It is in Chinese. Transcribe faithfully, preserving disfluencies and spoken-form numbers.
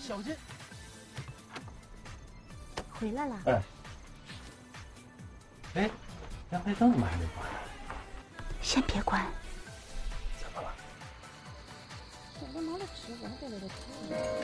小心！ 回来了。 哎，哎，阳台灯怎么还没关？ 先别关。 怎么了？ 这他妈的吃，我还在这里吃。